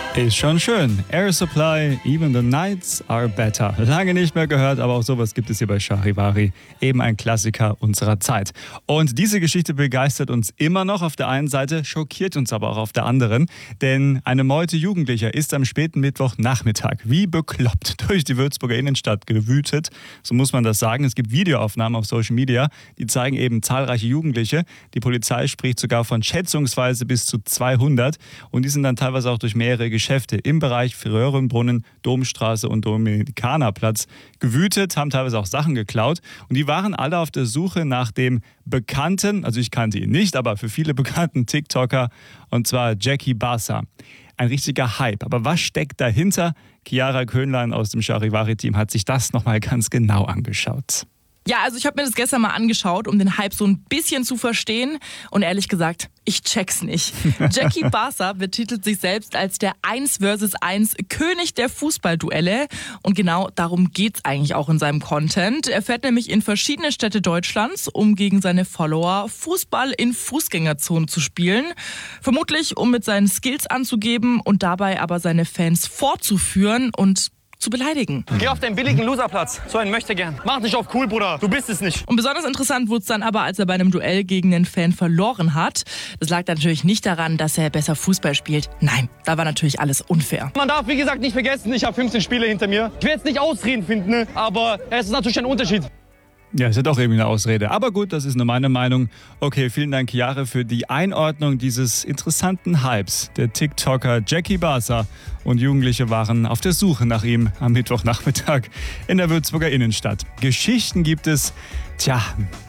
Ist schon schön. Air Supply, even the nights are better. Lange nicht mehr gehört, aber auch sowas gibt es hier bei Charivari. Eben ein Klassiker unserer Zeit. Und diese Geschichte begeistert uns immer noch auf der einen Seite, schockiert uns aber auch auf der anderen. Denn eine Meute Jugendlicher ist am späten Mittwochnachmittag wie bekloppt durch die Würzburger Innenstadt gewütet. So muss man das sagen. Es gibt Videoaufnahmen auf Social Media, die zeigen eben zahlreiche Jugendliche. Die Polizei spricht sogar von schätzungsweise bis zu 200. Und die sind dann teilweise auch durch mehrere Geschäfte im Bereich Röhrenbrunnen, Domstraße und Dominikanerplatz gewütet, haben teilweise auch Sachen geklaut. Und die waren alle auf der Suche nach dem bekannten, also ich kannte ihn nicht, aber für viele bekannten TikToker, und zwar Jackie Barca. Ein richtiger Hype. Aber was steckt dahinter? Chiara Köhnlein aus dem Charivari-Team hat sich das nochmal ganz genau angeschaut. Ja, also ich habe mir das gestern mal angeschaut, um den Hype so ein bisschen zu verstehen. Und ehrlich gesagt, ich check's nicht. Jackie Barca betitelt sich selbst als der 1 versus 1 König der Fußballduelle. Und genau darum geht's eigentlich auch in seinem Content. Er fährt nämlich in verschiedene Städte Deutschlands, um gegen seine Follower Fußball in Fußgängerzonen zu spielen. Vermutlich, um mit seinen Skills anzugeben und dabei aber seine Fans vorzuführen und zu beleidigen. Geh auf deinen billigen Loserplatz. So einen möchte gern. Mach nicht auf cool, Bruder. Du bist es nicht. Und besonders interessant wurde es dann aber, als er bei einem Duell gegen einen Fan verloren hat. Das lag natürlich nicht daran, dass er besser Fußball spielt. Nein, da war natürlich alles unfair. Man darf, wie gesagt, nicht vergessen, ich habe 15 Spiele hinter mir. Ich will jetzt nicht Ausreden finden, ne? Aber es ist natürlich ein Unterschied. Ja, ist ja doch irgendwie eine Ausrede. Aber gut, das ist nur meine Meinung. Okay, vielen Dank, Chiara, für die Einordnung dieses interessanten Hypes. Der TikToker Jackie Barca und Jugendliche waren auf der Suche nach ihm am Mittwochnachmittag in der Würzburger Innenstadt. Geschichten gibt es,